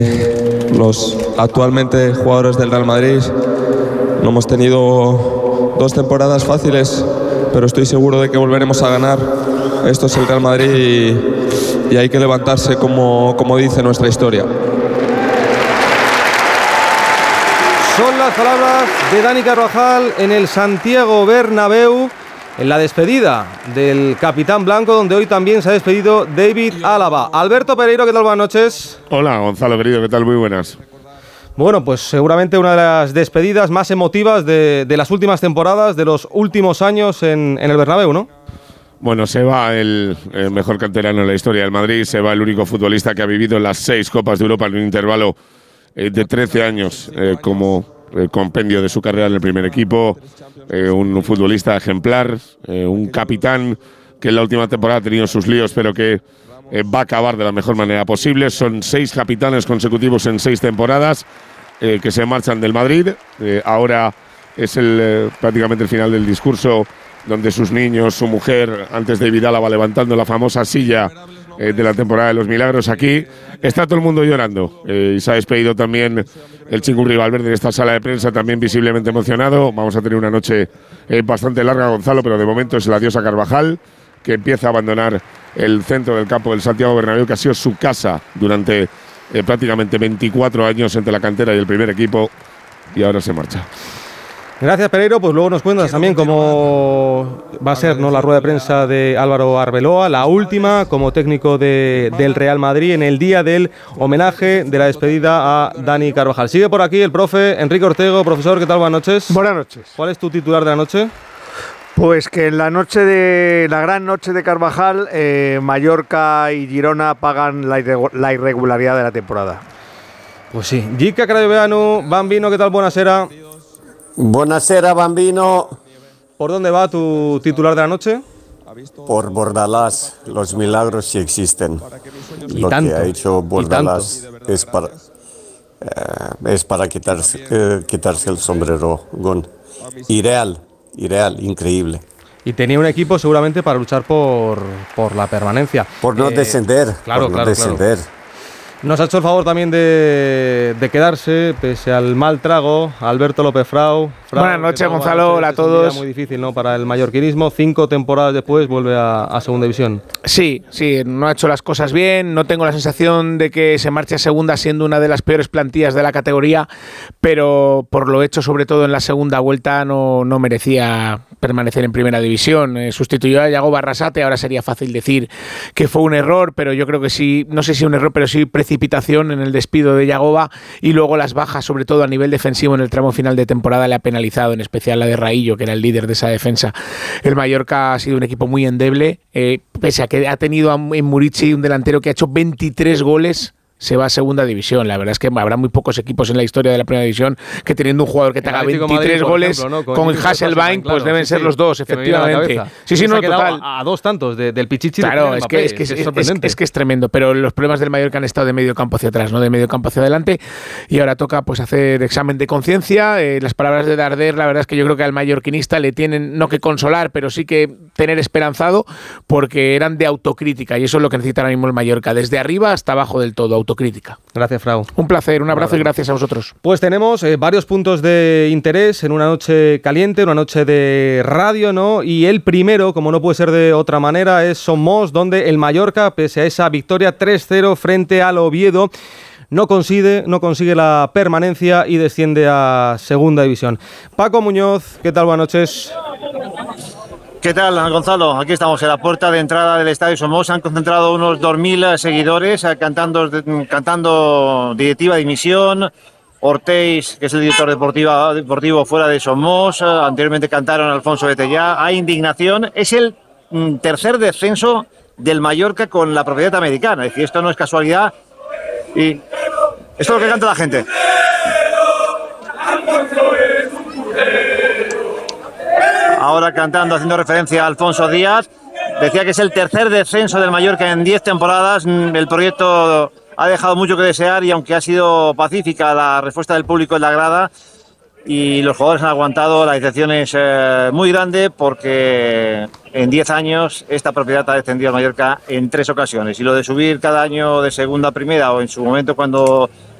Los actualmente jugadores del Real Madrid no hemos tenido 2 temporadas fáciles, pero estoy seguro de que volveremos a ganar. Esto es el Real Madrid y hay que levantarse como dice nuestra historia. Son las palabras de Dani Carvajal en el Santiago Bernabéu, en la despedida del capitán blanco, donde hoy también se ha despedido David Álava. Alberto Pereiro, ¿qué tal? Buenas noches. Hola, Gonzalo, querido, ¿qué tal? Muy buenas. Bueno, pues seguramente una de las despedidas más emotivas de las últimas temporadas, de los últimos años en el Bernabéu, ¿no? Bueno, se va el mejor canterano en la historia del Madrid, se va el único futbolista que ha vivido las 6 Copas de Europa en un intervalo de 13 años como compendio de su carrera en el primer equipo, un futbolista ejemplar, un capitán que en la última temporada ha tenido sus líos, pero que va a acabar de la mejor manera posible. Son 6 capitanes consecutivos en 6 temporadas que se marchan del Madrid. Ahora es prácticamente el final del discurso, donde sus niños, su mujer, antes de David Álava levantando la famosa silla de la temporada de los milagros. Aquí está todo el mundo llorando y se ha despedido también el Chingurri Valverde en esta sala de prensa, también visiblemente emocionado. Vamos a tener una noche bastante larga, Gonzalo, pero de momento es el adiós a Carvajal, que empieza a abandonar el centro del campo del Santiago Bernabéu, que ha sido su casa durante prácticamente 24 años entre la cantera y el primer equipo, y ahora se marcha. Gracias, Pereiro. Pues luego nos cuentas también cómo va a ser, ¿no?, la rueda de prensa de Álvaro Arbeloa, la última como técnico del Real Madrid en el día del homenaje de la despedida a Dani Carvajal. Sigue por aquí el profe Enrique Ortego. Profesor, ¿qué tal? Buenas noches. Buenas noches. ¿Cuál es tu titular de la noche? Pues que en la gran noche de Carvajal, Mallorca y Girona pagan la irregularidad de la temporada. Pues sí. Gica Crayoveanu, Bambino, ¿qué tal? Buenasera. Buonasera, Bambino. ¿Por dónde va tu titular de la noche? Por Bordalás, los milagros sí existen. Y Lo tanto, que ha hecho Bordalás es para quitarse el sombrero. Irreal, increíble. Y tenía un equipo seguramente para luchar por la permanencia. Por no descender. Claro. Descender. Nos ha hecho el favor también de quedarse, pese al mal trago, Alberto López Frau. Buenas noches, Gonzalo. Hola a todos. Es un día muy difícil, ¿no?, para el mallorquinismo. 5 temporadas después vuelve a segunda división. Sí, no ha hecho las cosas bien. No tengo la sensación de que se marche a segunda siendo una de las peores plantillas de la categoría, pero por lo hecho, sobre todo en la segunda vuelta, no merecía permanecer en primera división. Sustituyó a Yago Barrasate. Ahora sería fácil decir que fue un error, pero yo creo que sí, no sé si un error, pero sí precipitación en el despido de Yagoba, y luego las bajas, sobre todo a nivel defensivo en el tramo final de temporada, le ha penalizado, en especial la de Raillo, que era el líder de esa defensa. El Mallorca ha sido un equipo muy endeble, pese a que ha tenido en Murici un delantero que ha hecho 23 goles. Se va a segunda división. La verdad es que habrá muy pocos equipos en la historia de la primera división que, teniendo un jugador que te haga 23 Madrid, goles, ejemplo, ¿no?, con Hasselbaink, pues deben ser los dos, efectivamente. Sí, no, total. A 2 tantos del Pichichi. Claro, es que es tremendo. Pero los problemas del Mallorca han estado de medio campo hacia atrás, no de medio campo hacia adelante. Y ahora toca pues hacer examen de conciencia. Las palabras de Darder, la verdad es que yo creo que al mallorquinista le tienen, no que consolar, pero sí que tener esperanzado, porque eran de autocrítica. Y eso es lo que necesita ahora mismo el Mallorca. Desde arriba hasta abajo del todo, autocrítica. Gracias, Frau. Un placer, un abrazo y gracias a vosotros. Pues tenemos varios puntos de interés en una noche caliente, una noche de radio, ¿no? Y el primero, como no puede ser de otra manera, es Somos, donde el Mallorca, pese a esa victoria 3-0 frente al Oviedo, no consigue la permanencia y desciende a segunda división. Paco Muñoz, ¿qué tal? Buenas noches. ¿Qué tal, Gonzalo? Aquí estamos en la puerta de entrada del Estadio Somos. Se han concentrado unos 2.000 seguidores cantando directiva de dimisión. Ortiz, que es el director deportivo fuera de Somos. Anteriormente cantaron Alfonso Betellá. Hay indignación. Es el tercer descenso del Mallorca con la propiedad americana. Es decir, esto no es casualidad. Y esto es lo que canta la gente. Ahora cantando, haciendo referencia a Alfonso Díaz. Decía que es el tercer descenso del Mallorca en 10 temporadas. El proyecto ha dejado mucho que desear, y aunque ha sido pacífica la respuesta del público en la grada, y los jugadores han aguantado. La decepción es muy grande porque en 10 años esta propiedad ha descendido al Mallorca en 3 ocasiones, y lo de subir cada año de segunda a primera, o en su momento cuando